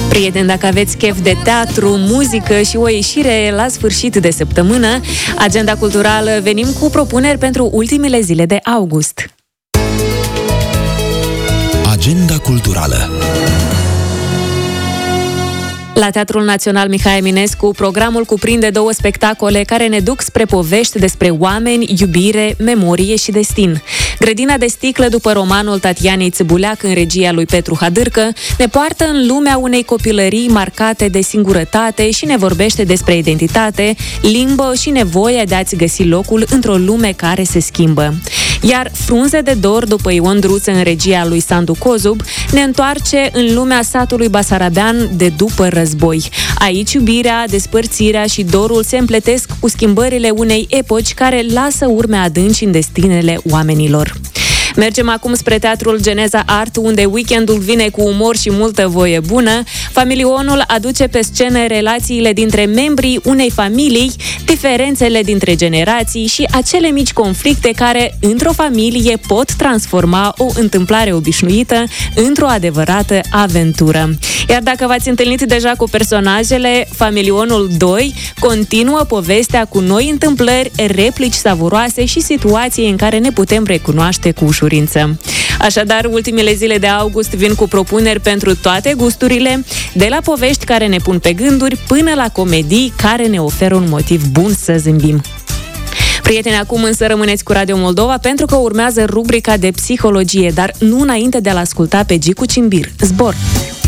Prieteni, dacă aveți chef de teatru, muzică și o ieșire la sfârșit de săptămână, Agenda Culturală venim cu propuneri pentru ultimele zile de august. Agenda Culturală. La Teatrul Național Mihai Eminescu, programul cuprinde 2 spectacole care ne duc spre povești despre oameni, iubire, memorie și destin. Grădina de sticlă, după romanul Tatianei Țibuleac în regia lui Petru Hadârcă, ne poartă în lumea unei copilării marcate de singurătate și ne vorbește despre identitate, limbă și nevoia de a-ți găsi locul într-o lume care se schimbă. Iar Frunze de dor, după Ion Druță în regia lui Sandu Cozub, ne întoarce în lumea satului basarabean de după război. Aici iubirea, despărțirea și dorul se împletesc cu schimbările unei epoci care lasă urme adânci în destinele oamenilor. Mergem acum spre Teatrul Geneza Art, unde weekendul vine cu umor și multă voie bună. Familionul aduce pe scenă relațiile dintre membrii unei familii, diferențele dintre generații și acele mici conflicte care, într-o familie, pot transforma o întâmplare obișnuită într-o adevărată aventură. Iar dacă v-ați întâlnit deja cu personajele, Familionul 2 continuă povestea cu noi întâmplări, replici savuroase și situații în care ne putem recunoaște cu ușurință. Așadar, ultimele zile de august vin cu propuneri pentru toate gusturile, de la povești care ne pun pe gânduri până la comedii care ne oferă un motiv bun să zâmbim. Prieteni, acum însă rămâneți cu Radio Moldova pentru că urmează rubrica de psihologie, dar nu înainte de a-l asculta pe Gicu Cimbir. Zbor!